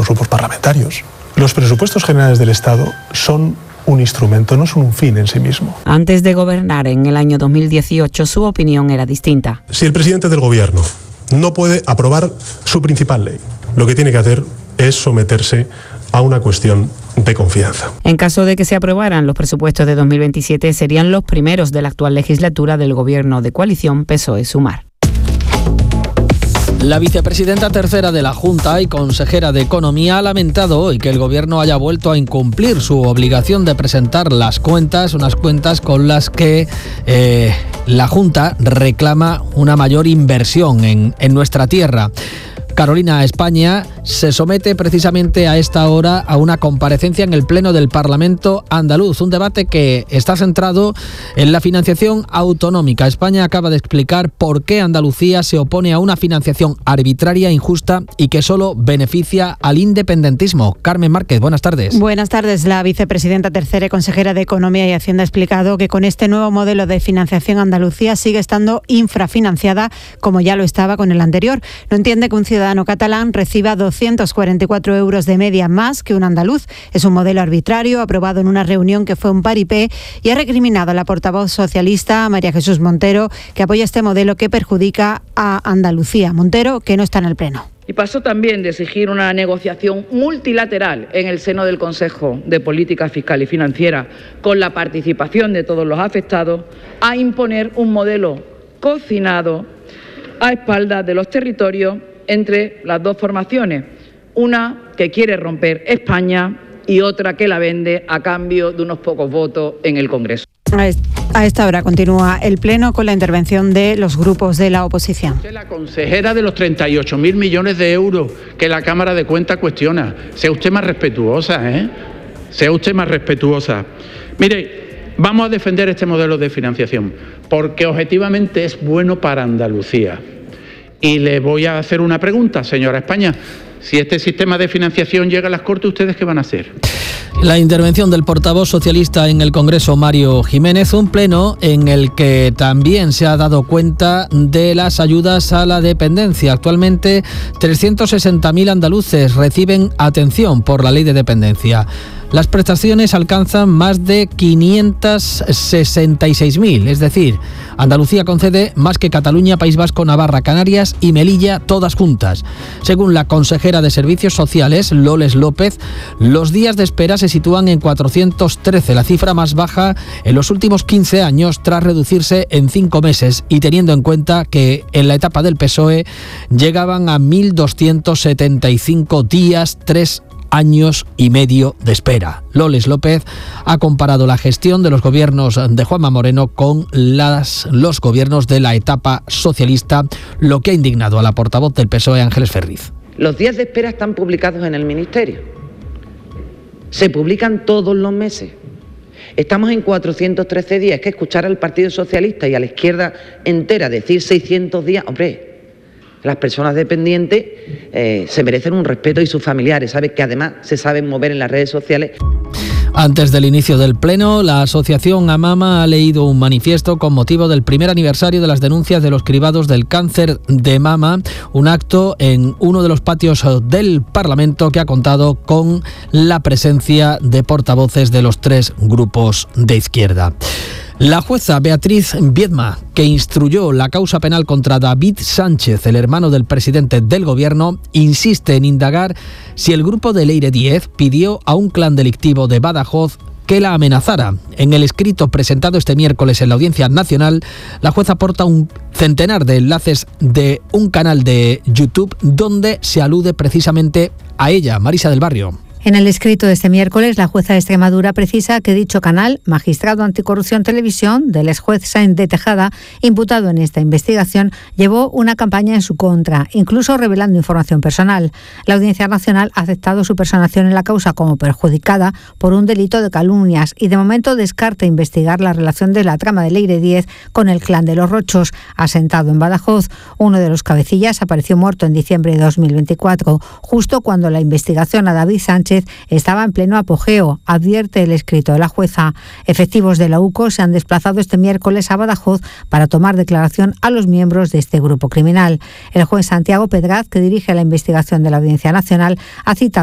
los grupos parlamentarios. Los presupuestos generales del Estado son un instrumento, no son un fin en sí mismo. Antes de gobernar en el año 2018, su opinión era distinta. Si el presidente del gobierno no puede aprobar su principal ley, lo que tiene que hacer es someterse a una cuestión de confianza. En caso de que se aprobaran los presupuestos de 2027, serían los primeros de la actual legislatura del gobierno de coalición PSOE-Sumar. La vicepresidenta tercera de la Junta y consejera de Economía ha lamentado hoy que el Gobierno haya vuelto a incumplir su obligación de presentar las cuentas, unas cuentas con las que la Junta reclama una mayor inversión en nuestra tierra. Carolina España se somete precisamente a esta hora a una comparecencia en el Pleno del Parlamento andaluz, un debate que está centrado en la financiación autonómica. España acaba de explicar por qué Andalucía se opone a una financiación arbitraria, injusta y que solo beneficia al independentismo. Carmen Márquez, buenas tardes. Buenas tardes. La vicepresidenta tercera y consejera de Economía y Hacienda ha explicado que con este nuevo modelo de financiación Andalucía sigue estando infrafinanciada, como ya lo estaba con el anterior. No entiende que un ciudadano catalán reciba 244 euros de media más que un andaluz. Es un modelo arbitrario, aprobado en una reunión que fue un paripé, y ha recriminado a la portavoz socialista María Jesús Montero, que apoya este modelo que perjudica a Andalucía. Montero, que no está en el Pleno. Y pasó también de exigir una negociación multilateral en el seno del Consejo de Política Fiscal y Financiera, con la participación de todos los afectados, a imponer un modelo cocinado a espaldas de los territorios entre las dos formaciones, una que quiere romper España y otra que la vende a cambio de unos pocos votos en el Congreso. A esta hora continúa el Pleno con la intervención de los grupos de la oposición. La consejera de los 38.000 millones de euros que la Cámara de Cuentas cuestiona. Sea usted más respetuosa, Sea usted más respetuosa. Mire, vamos a defender este modelo de financiación porque objetivamente es bueno para Andalucía. Y le voy a hacer una pregunta, señora España. Si este sistema de financiación llega a las Cortes, ¿ustedes qué van a hacer? La intervención del portavoz socialista en el Congreso, Mario Jiménez, un pleno en el que también se ha dado cuenta de las ayudas a la dependencia. Actualmente, 360.000 andaluces reciben atención por la ley de dependencia. Las prestaciones alcanzan más de 566.000, es decir, Andalucía concede más que Cataluña, País Vasco, Navarra, Canarias y Melilla, todas juntas. Según la consejera de Servicios Sociales, Loles López, los días de espera se sitúan en 413, la cifra más baja en los últimos 15 años, tras reducirse en 5 meses y teniendo en cuenta que en la etapa del PSOE llegaban a 1.275 días, 3 años y medio de espera. Loles López ha comparado la gestión de los gobiernos de Juanma Moreno con los gobiernos de la etapa socialista, lo que ha indignado a la portavoz del PSOE, Ángeles Ferriz. Los días de espera están publicados en el Ministerio. Se publican todos los meses. Estamos en 413 días. Es que escuchar al Partido Socialista y a la izquierda entera decir 600 días, hombre, las personas dependientes se merecen un respeto, y sus familiares, ¿sabes? Que además se saben mover en las redes sociales. Antes del inicio del Pleno, la asociación AMAMA ha leído un manifiesto con motivo del primer aniversario de las denuncias de los cribados del cáncer de mama, un acto en uno de los patios del Parlamento que ha contado con la presencia de portavoces de los 3 grupos de izquierda. La jueza Beatriz Viedma, que instruyó la causa penal contra David Sánchez, el hermano del presidente del gobierno, insiste en indagar si el grupo de Leire 10 pidió a un clan delictivo de Badajoz que la amenazara. En el escrito presentado este miércoles en la Audiencia Nacional, la jueza aporta un centenar de enlaces de un canal de YouTube donde se alude precisamente a ella, Marisa del Barrio. En el escrito de este miércoles, la jueza de Extremadura precisa que dicho canal, Magistrado Anticorrupción Televisión, del exjuez Sáenz de Tejada, imputado en esta investigación, llevó una campaña en su contra, incluso revelando información personal. La Audiencia Nacional ha aceptado su personación en la causa como perjudicada por un delito de calumnias y de momento descarta investigar la relación de la trama de Leire 10 con el clan de los Rochos, asentado en Badajoz. Uno de los cabecillas apareció muerto en diciembre de 2024, justo cuando la investigación a David Sánchez estaba en pleno apogeo, advierte el escrito de la jueza. Efectivos de la UCO se han desplazado este miércoles a Badajoz para tomar declaración a los miembros de este grupo criminal. El juez Santiago Pedraz, que dirige la investigación de la Audiencia Nacional, ha citado